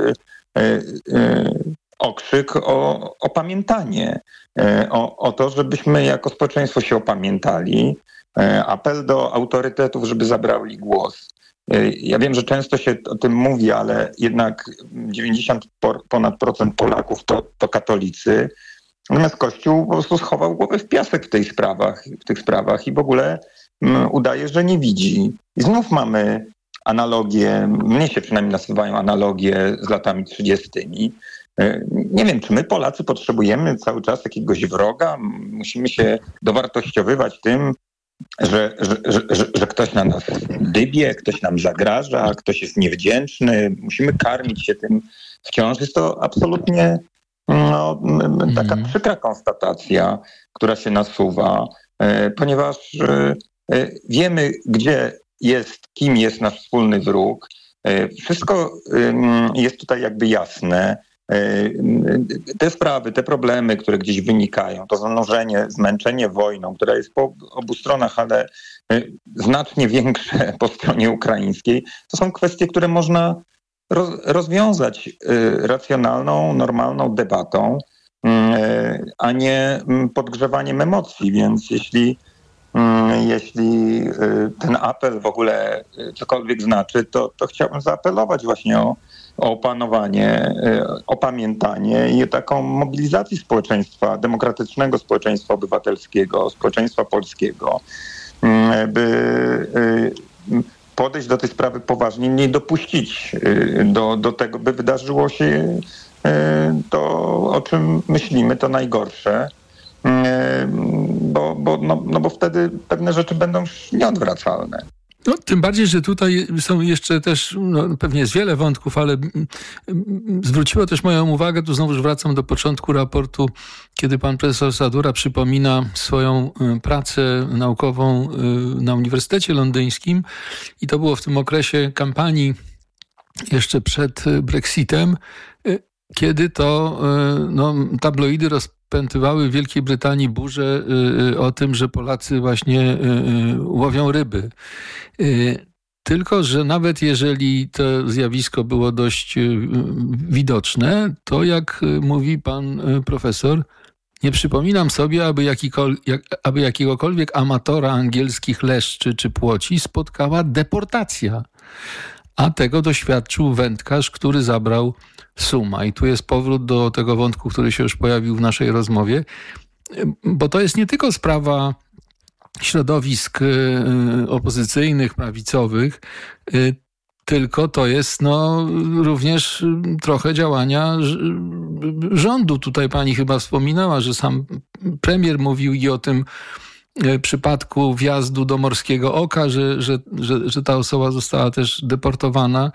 okrzyk o opamiętanie, o to, żebyśmy jako społeczeństwo się opamiętali, apel do autorytetów, żeby zabrali głos. Ja wiem, że często się o tym mówi, ale jednak 90% ponad Polaków to katolicy. Natomiast Kościół po prostu schował głowę w piasek w tych sprawach i w ogóle udaje, że nie widzi. I znów mamy analogie, mnie się przynajmniej nazywają analogie z latami 30. Nie wiem, czy my Polacy potrzebujemy cały czas jakiegoś wroga? Musimy się dowartościowywać tym, że ktoś na nas dybie, ktoś nam zagraża, ktoś jest niewdzięczny. Musimy karmić się tym wciąż. Jest to absolutnie taka przykra konstatacja, która się nasuwa, ponieważ wiemy, kim jest nasz wspólny wróg. Wszystko jest tutaj jakby jasne. Te sprawy, te problemy, które gdzieś wynikają, to zanurzenie, zmęczenie wojną, która jest po obu stronach, ale znacznie większe po stronie ukraińskiej, to są kwestie, które można rozwiązać racjonalną, normalną debatą, a nie podgrzewaniem emocji. Więc jeśli ten apel w ogóle cokolwiek znaczy, to chciałbym zaapelować właśnie o opanowanie, opamiętanie i taką mobilizację społeczeństwa, demokratycznego społeczeństwa obywatelskiego, społeczeństwa polskiego, by podejść do tej sprawy poważnie, nie dopuścić do tego, by wydarzyło się to, o czym myślimy, to najgorsze, bo wtedy pewne rzeczy będą już nieodwracalne. No, tym bardziej, że tutaj są jeszcze też, pewnie jest wiele wątków, ale zwróciło też moją uwagę, tu znowuż wracam do początku raportu, kiedy pan profesor Sadura przypomina swoją pracę naukową na Uniwersytecie Londyńskim i to było w tym okresie kampanii jeszcze przed Brexitem, kiedy to tabloidy rozpętywały w Wielkiej Brytanii burzę o tym, że Polacy właśnie łowią ryby. Tylko że nawet jeżeli to zjawisko było dość widoczne, to jak mówi pan profesor, nie przypominam sobie, aby jakiegokolwiek amatora angielskich leszczy czy płoci spotkała deportacja. A tego doświadczył wędkarz, który zabrał suma. I tu jest powrót do tego wątku, który się już pojawił w naszej rozmowie, bo to jest nie tylko sprawa środowisk opozycyjnych, prawicowych, tylko to jest również trochę działania rządu. Tutaj pani chyba wspominała, że sam premier mówił i o tym przypadku wjazdu do Morskiego Oka, że ta osoba została też deportowana.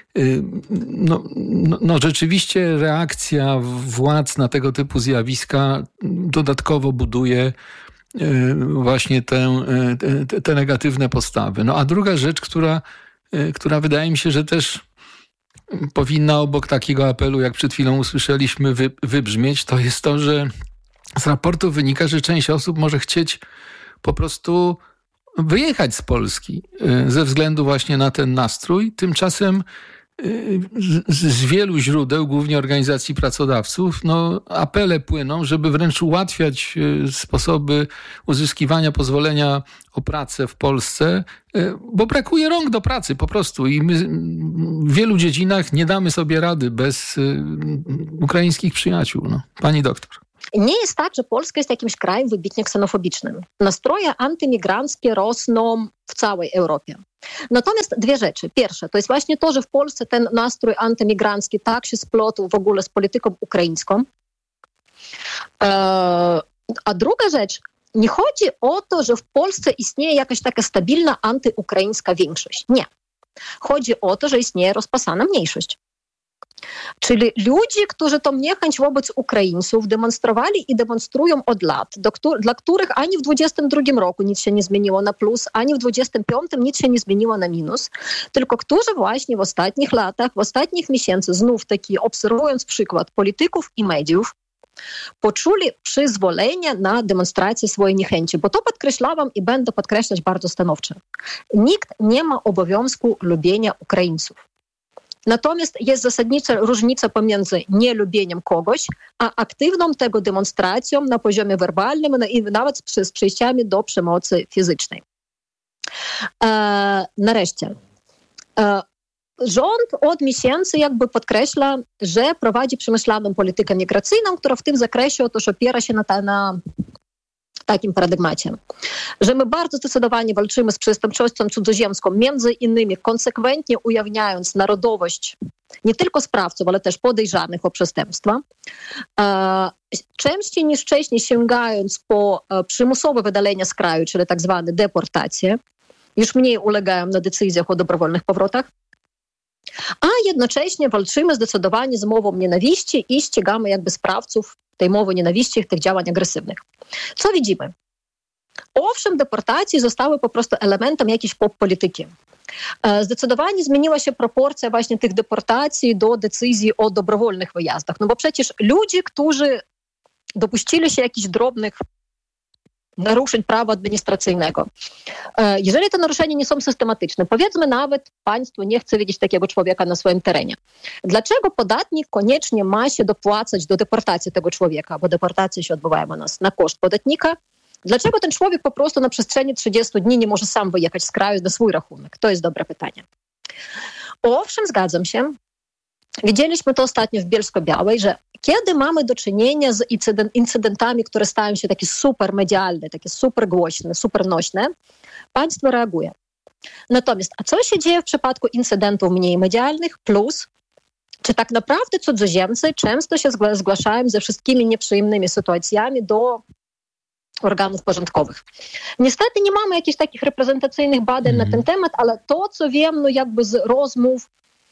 No rzeczywiście reakcja władz na tego typu zjawiska dodatkowo buduje właśnie te negatywne postawy. No a druga rzecz, która wydaje mi się, że też powinna obok takiego apelu, jak przed chwilą usłyszeliśmy, wybrzmieć, to jest to, że z raportu wynika, że część osób może chcieć po prostu wyjechać z Polski ze względu właśnie na ten nastrój. Tymczasem z wielu źródeł, głównie organizacji pracodawców, apele płyną, żeby wręcz ułatwiać sposoby uzyskiwania pozwolenia o pracę w Polsce, bo brakuje rąk do pracy po prostu i my w wielu dziedzinach nie damy sobie rady bez ukraińskich przyjaciół. Pani doktor. Nie jest tak, że Polska jest jakimś krajem wybitnie ksenofobicznym. Nastroje antymigranckie rosną w całej Europie. Natomiast dwie rzeczy. Pierwsze, to jest właśnie to, że w Polsce ten nastrój antymigrancki tak się splotł w ogóle z polityką ukraińską. A druga rzecz, nie chodzi o to, że w Polsce istnieje jakaś taka stabilna antyukraińska większość. Nie. Chodzi o to, że istnieje rozpasana mniejszość. Czyli ludzie, którzy tą niechęć wobec Ukraińców demonstrowali i demonstrują od lat, dla których ani w 2022 roku nic się nie zmieniło na plus, ani w 2025 nic się nie zmieniło na minus, tylko którzy właśnie w ostatnich latach, w ostatnich miesiącach, znów taki obserwując przykład polityków i mediów, poczuli przyzwolenie na demonstrację swojej niechęci, bo to podkreślałam i będę podkreślać bardzo stanowczo. Nikt nie ma obowiązku lubienia Ukraińców. Natomiast jest zasadnicza różnica pomiędzy nielubieniem kogoś, a aktywną tego demonstracją na poziomie werbalnym i nawet z przejściami do przemocy fizycznej. Nareszcie. Rząd od miesięcy jakby podkreśla, że prowadzi przemyślaną politykę migracyjną, która w tym zakresie otóż opiera się na takim paradygmacie, że my bardzo zdecydowanie walczymy z przestępczością cudzoziemską, między innymi konsekwentnie ujawniając narodowość nie tylko sprawców, ale też podejrzanych o przestępstwa, częściej niż wcześniej sięgając po przymusowe wydalenia z kraju, czyli tak zwane deportacje, już mniej ulegają na decyzjach o dobrowolnych powrotach, a jednocześnie walczymy zdecydowanie z mową nienawiści i ścigamy jakby sprawców tej mowy nienawiści, tych działań agresywnych. Co widzimy? Owszem, deportacje zostały po prostu elementem jakiejś pop-polityki. Zdecydowanie zmieniła się proporcja właśnie tych deportacji do decyzji o dobrowolnych wyjazdach. No bo przecież ludzie, którzy dopuścili się jakichś drobnych naruszeń prawa administracyjnego. Jeżeli te naruszenia nie są systematyczne, powiedzmy nawet państwo nie chce widzieć takiego człowieka na swoim terenie. Dlaczego podatnik koniecznie ma się dopłacać do deportacji tego człowieka? Bo deportacje się odbywają u nas na koszt podatnika. Dlaczego ten człowiek po prostu na przestrzeni 30 dni nie może sam wyjechać z kraju na swój rachunek? To jest dobre pytanie. Owszem, zgadzam się. Widzieliśmy to ostatnio w Bielsko-Białej, że kiedy mamy do czynienia z incydentami, które stają się takie super medialne, takie super głośne, super nośne, państwo reaguje. Natomiast, a co się dzieje w przypadku incydentów mniej medialnych? Plus, czy tak naprawdę cudzoziemcy często się zgłaszają ze wszystkimi nieprzyjemnymi sytuacjami do organów porządkowych. Niestety nie mamy jakichś takich reprezentacyjnych badań na ten temat, ale to, co wiem, jakby z rozmów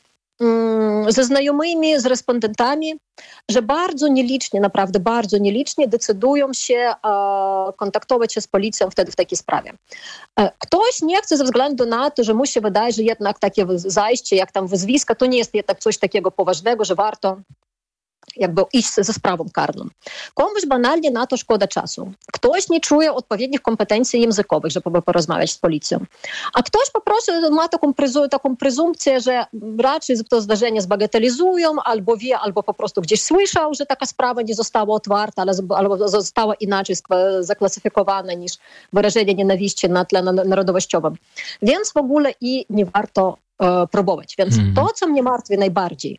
ze znajomymi, z respondentami, że bardzo nielicznie, naprawdę bardzo nielicznie decydują się kontaktować się z policją wtedy w takiej sprawie. Ktoś nie chce ze względu na to, że mu się wydaje, że jednak takie zajście, jak tam wyzwiska, to nie jest jednak coś takiego poważnego, że warto jakby iść ze sprawą karną. Komuś banalnie na to szkoda czasu. Ktoś nie czuje odpowiednich kompetencji językowych, żeby porozmawiać z policją. A ktoś po prostu ma taką prezumpcję, że raczej to zdarzenie zbagatelizują, albo wie, albo po prostu gdzieś słyszał, że taka sprawa nie została otwarta, albo została inaczej zaklasyfikowana niż wyrażenie nienawiści na tle narodowościowym. Więc w ogóle i nie warto próbować. Więc to, co mnie martwi najbardziej,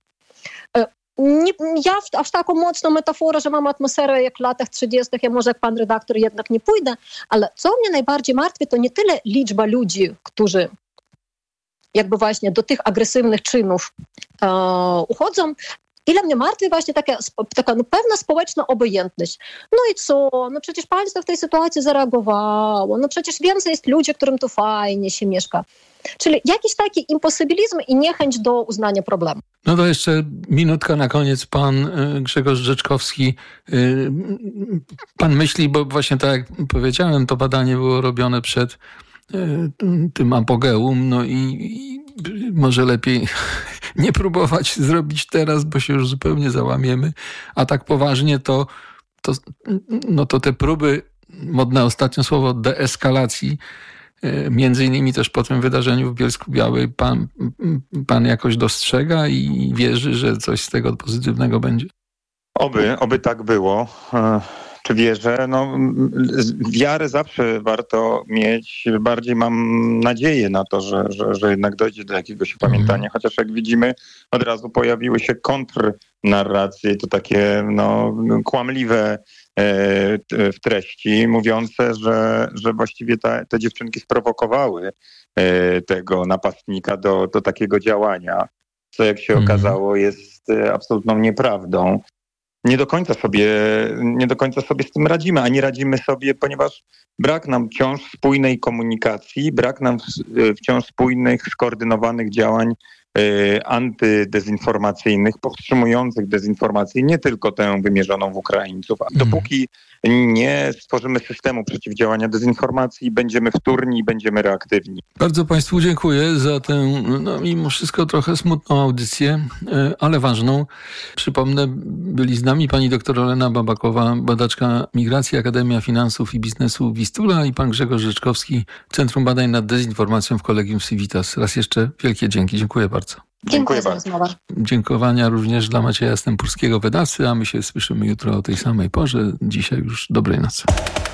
ja aż taką mocną metaforę, że mam atmosferę jak w latach 30., ja może jak pan redaktor jednak nie pójdę, ale co mnie najbardziej martwi, to nie tyle liczba ludzi, którzy jakby właśnie do tych agresywnych czynów uchodzą, Ile mnie martwi właśnie taka pewna społeczna obojętność. No i co? No przecież państwo w tej sytuacji zareagowało. No przecież więcej jest ludzi, którym tu fajnie się mieszka. Czyli jakiś taki imposybilizm i niechęć do uznania problemu. No to jeszcze minutka na koniec. Pan Grzegorz Rzeczkowski. Pan myśli, bo właśnie tak jak powiedziałem, to badanie było robione przed tym apogeum, no i może lepiej nie próbować zrobić teraz, bo się już zupełnie załamiemy, a tak poważnie to te próby, modne ostatnio słowo, deeskalacji, między innymi też po tym wydarzeniu w Bielsku-Białej pan jakoś dostrzega i wierzy, że coś z tego pozytywnego będzie? Oby tak było. Czy wierzę? No, wiarę zawsze warto mieć. Bardziej mam nadzieję na to, że jednak dojdzie do jakiegoś opamiętania. Chociaż jak widzimy, od razu pojawiły się kontrnarracje, to takie kłamliwe w treści, mówiące, że właściwie te dziewczynki sprowokowały tego napastnika do takiego działania, co jak się okazało jest absolutną nieprawdą. Nie do końca sobie z tym radzimy, a nie radzimy sobie, ponieważ brak nam wciąż spójnej komunikacji, brak nam wciąż spójnych, skoordynowanych działań antydezinformacyjnych, powstrzymujących dezinformację, nie tylko tę wymierzoną w Ukraińców. A dopóki nie stworzymy systemu przeciwdziałania dezinformacji, będziemy wtórni i będziemy reaktywni. Bardzo Państwu dziękuję za tę, mimo wszystko trochę smutną audycję, ale ważną. Przypomnę, byli z nami pani dr Olena Babakowa, badaczka migracji, Akademia Finansów i Biznesu Wistula, i pan Grzegorz Rzeczkowski, Centrum Badań nad Dezinformacją w Collegium Civitas. Raz jeszcze wielkie dzięki. Dziękuję bardzo. Dziękuję za rozmowę. Dziękowania również dla Macieja Stępurskiego, wydawcy, a my się słyszymy jutro o tej samej porze. Dzisiaj już dobrej nocy.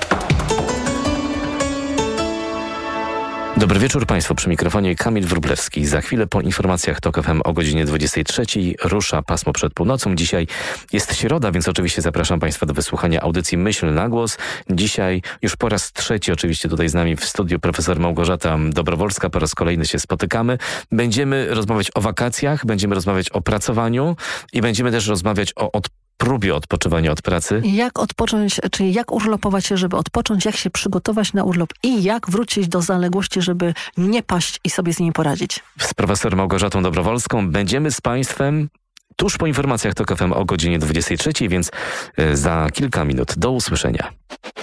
Dobry wieczór Państwu, przy mikrofonie Kamil Wróblewski. Za chwilę po informacjach TOK FM o godzinie 23 rusza pasmo przed północą. Dzisiaj jest środa, więc oczywiście zapraszam Państwa do wysłuchania audycji Myśl na głos. Dzisiaj już po raz trzeci oczywiście tutaj z nami w studiu profesor Małgorzata Dobrowolska. Po raz kolejny się spotykamy. Będziemy rozmawiać o wakacjach, będziemy rozmawiać o pracowaniu i będziemy też rozmawiać o próbie odpoczywania od pracy. Jak odpocząć, czyli jak urlopować się, żeby odpocząć, jak się przygotować na urlop i jak wrócić do zaległości, żeby nie paść i sobie z nimi poradzić. Z profesor Małgorzatą Dobrowolską będziemy z Państwem tuż po informacjach TOK FM o godzinie 23, więc za kilka minut. Do usłyszenia.